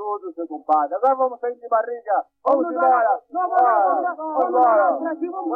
tudo, seu compadre. Agora vamos sair de barriga. Vamos embora. Vamos embora.